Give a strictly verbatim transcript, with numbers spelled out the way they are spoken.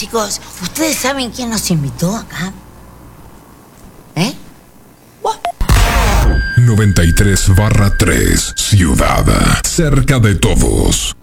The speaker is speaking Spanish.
chicos, ¿ustedes saben quién nos invitó acá? ¿Eh? noventa y tres barra tres Ciudad, cerca de todos.